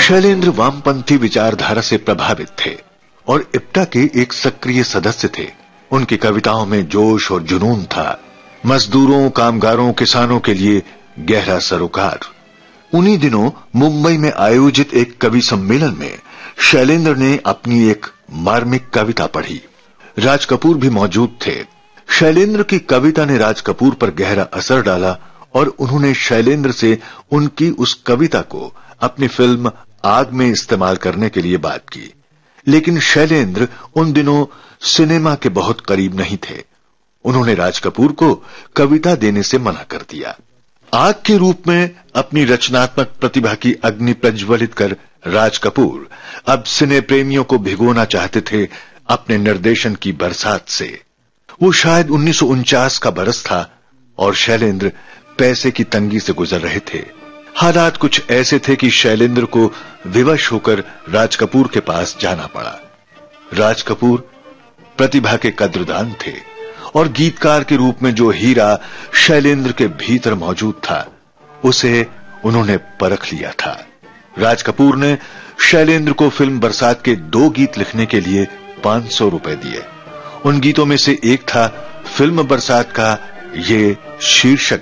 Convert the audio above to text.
शैलेंद्र वामपंथी विचारधारा से प्रभावित थे और इप्टा के एक सक्रिय सदस्य थे। उनकी कविताओं में जोश और जुनून था। मजदूरों, कामगारों, किसानों के लिए गहरा सरोकार। उन्हीं दिनों मुंबई में आयोजित एक कवि सम्मेलन में शैलेंद्र ने अपनी एक मार्मिक कविता पढ़ी। राज कपूर भी मौजूद थे। शैलेंद्र की कविता ने राज कपूर पर गहरा असर डाला और उन्होंने शैलेंद्र से उनकी उस कविता को अपनी फिल्म आग में इस्तेमाल करने के लिए बात की। लेकिन शैलेंद्र उन दिनों सिनेमा के बहुत करीब नहीं थे। उन्होंने राज कपूर को कविता देने से मना कर दिया। आग के रूप में अपनी रचनात्मक प्रतिभा की अग्नि प्रज्वलित कर राज कपूर अब सिने प्रेमियों को भिगोना चाहते थे अपने निर्देशन की बरसात से। वो शायद 1949 का बरस था और शैलेंद्र पैसे की तंगी से गुजर रहे थे। हालात कुछ ऐसे थे कि शैलेंद्र को विवश होकर राज कपूर के पास जाना पड़ा। राज कपूर प्रतिभा के कद्रदान थे और गीतकार के रूप में जो हीरा शैलेंद्र के भीतर मौजूद था उसे उन्होंने परख लिया था। राज कपूर ने शैलेंद्र को फिल्म बरसात के 2 गीत लिखने के लिए 500 रुपए दिए। उन गीतों में से एक था फिल्म बरसात का ये शीर्षक